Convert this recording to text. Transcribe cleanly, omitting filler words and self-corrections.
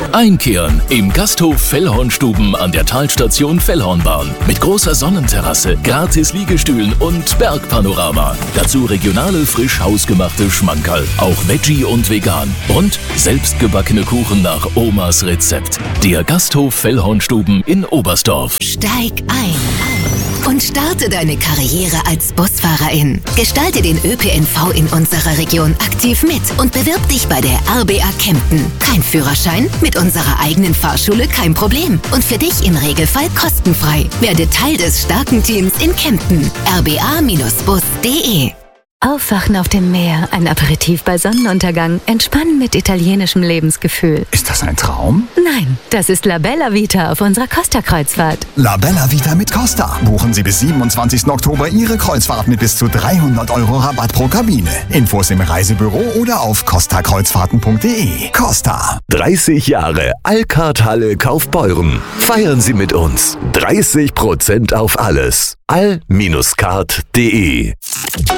Einkehren im Gasthof Fellhornstuben an der Talstation Fellhornbahn. Mit großer Sonnenterrasse, gratis Liegestühlen und Bergpanorama. Dazu regionale, frisch hausgemachte Schmankerl. Auch Veggie und vegan. Und selbstgebackene Kuchen nach Omas Rezept. Der Gasthof Fellhornstuben in Oberstdorf. Steig ein und starte deine Karriere als Busfahrerin. Gestalte den ÖPNV in unserer Region aktiv mit und bewirb dich bei der RBA Kempten. Kein Führerschein? Mit unserer eigenen Fahrschule kein Problem. Und für dich im Regelfall kostenfrei. Werde Teil des starken Teams in Kempten. rba-bus.de. Aufwachen auf dem Meer, ein Aperitif bei Sonnenuntergang, entspannen mit italienischem Lebensgefühl. Ist das ein Traum? Nein, das ist La Bella Vita auf unserer Costa-Kreuzfahrt. La Bella Vita mit Costa. Buchen Sie bis 27. Oktober Ihre Kreuzfahrt mit bis zu 300 € Rabatt pro Kabine. Infos im Reisebüro oder auf costakreuzfahrten.de. Costa. 30 Jahre Alcard-Halle Kaufbeuren. Feiern Sie mit uns. 30% auf alles. all-card.de